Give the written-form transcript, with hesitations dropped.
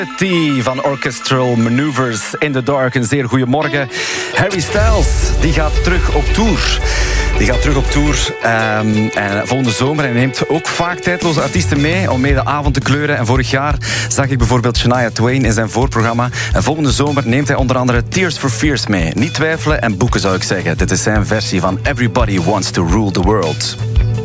Van Orchestral Maneuvers in the Dark. Een zeer goede morgen. Harry Styles, die gaat terug op tour. En volgende zomer. En neemt ook vaak tijdloze artiesten mee om mee de avond te kleuren. En vorig jaar zag ik bijvoorbeeld Shania Twain in zijn voorprogramma. En volgende zomer neemt hij onder andere Tears for Fears mee. Niet twijfelen en boeken, zou ik zeggen. Dit is zijn versie van Everybody Wants to Rule the World.